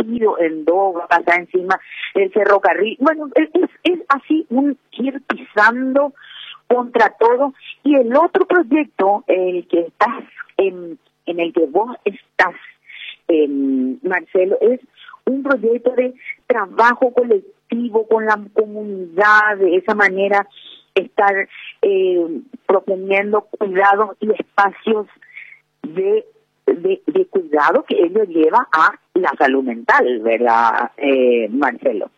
partido en dos, va a pasar encima del ferrocarril. Bueno, es así, un ir pisando contra todo. Y el otro proyecto, el que estás en el que vos estás, Marcelo, es un proyecto de trabajo colectivo con la comunidad, de esa manera estar proponiendo cuidados y espacios de cuidado que ello lleva a la salud mental, ¿verdad, Marcelo?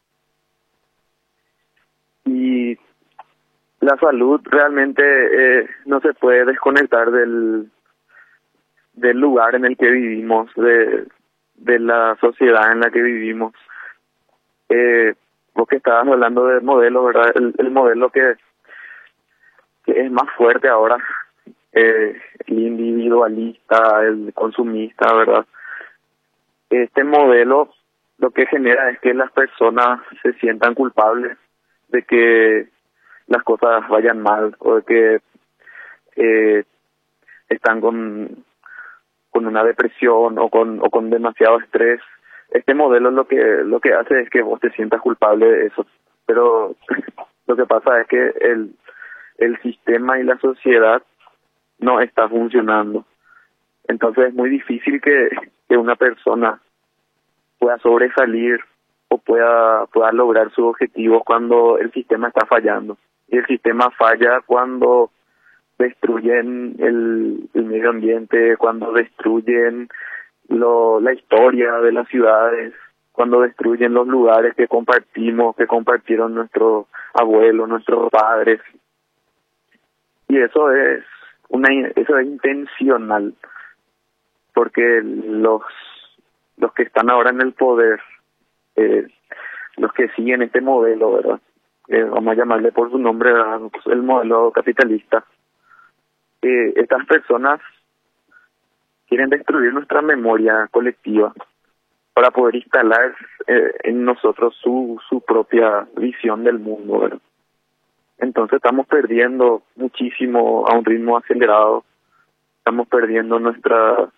Y la salud realmente no se puede desconectar del lugar en el que vivimos, de la sociedad en la que vivimos. Vos que estabas hablando del modelo, ¿verdad? El modelo que es más fuerte ahora, el individualista, el consumista, ¿verdad? Este modelo lo que genera es que las personas se sientan culpables de que las cosas vayan mal o de que están con una depresión o con demasiado estrés. Este modelo lo que hace es que vos te sientas culpable de eso, pero lo que pasa es que el sistema y la sociedad no está funcionando. Entonces es muy difícil que una persona pueda sobresalir o pueda lograr sus objetivos cuando el sistema está fallando. Y el sistema falla cuando destruyen el medio ambiente, cuando destruyen la historia de las ciudades, cuando destruyen los lugares que compartieron nuestros abuelos, nuestros padres. Y eso es intencional, porque los que están ahora en el poder, los que siguen este modelo, ¿verdad? Vamos a llamarle por su nombre, ¿verdad? El modelo capitalista. Estas personas quieren destruir nuestra memoria colectiva para poder instalar en nosotros su propia visión del mundo, ¿verdad? Entonces estamos perdiendo muchísimo a un ritmo acelerado. Estamos perdiendo nuestra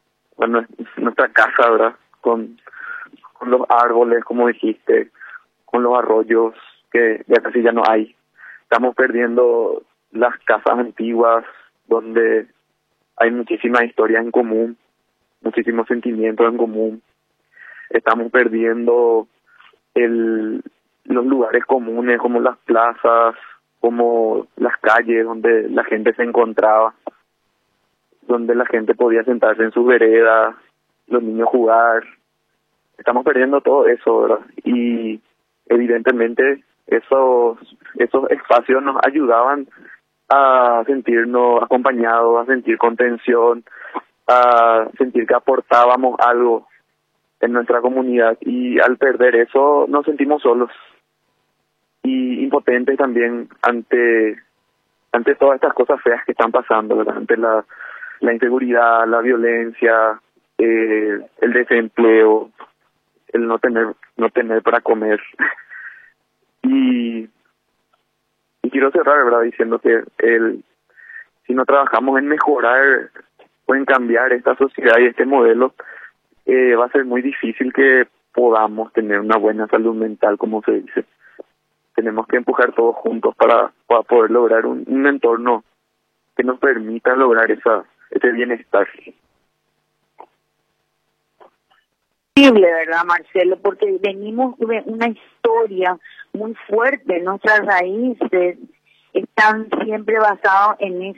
casa, ¿verdad? Con los árboles, como dijiste, con los arroyos que ya casi ya no hay. Estamos perdiendo las casas antiguas donde hay muchísimas historias en común, muchísimos sentimientos en común. Estamos perdiendo los lugares comunes como las plazas, como las calles donde la gente se encontraba, donde la gente podía sentarse en sus veredas, los niños jugar. Estamos perdiendo todo eso, ¿verdad? Y evidentemente esos espacios nos ayudaban a sentirnos acompañados, a sentir contención, a sentir que aportábamos algo en nuestra comunidad, y al perder eso nos sentimos solos y impotentes también ante todas estas cosas feas que están pasando, ¿verdad? Ante la inseguridad, la violencia, el desempleo, el no tener para comer. Y quiero cerrar, ¿verdad?, diciendo que si no trabajamos en mejorar o en cambiar esta sociedad y este modelo, va a ser muy difícil que podamos tener una buena salud mental, como se dice. Tenemos que empujar todos juntos para poder lograr un entorno que nos permita lograr ese bienestar. Increíble, ¿verdad, Marcelo? Porque venimos de una historia muy fuerte, nuestras raíces están siempre basadas en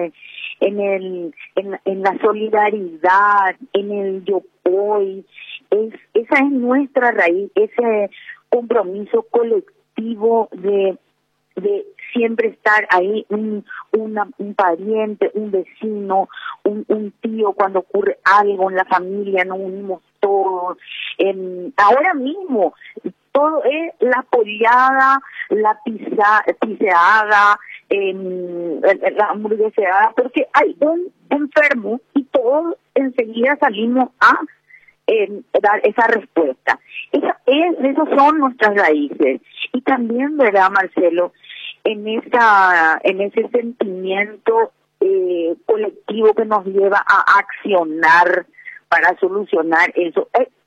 la solidaridad, en el yo hoy. Esa es nuestra raíz, ese compromiso colectivo de siempre estar ahí, un pariente, un vecino, un tío, cuando ocurre algo en la familia, nos unimos todos. Ahora mismo todo es la apoyada, la piseada, la hamburgueseada, porque hay un enfermo y todos enseguida salimos a dar esa respuesta. Esas son nuestras raíces. Y también, ¿verdad, Marcelo? En ese sentimiento colectivo que nos lleva a accionar para solucionar eso.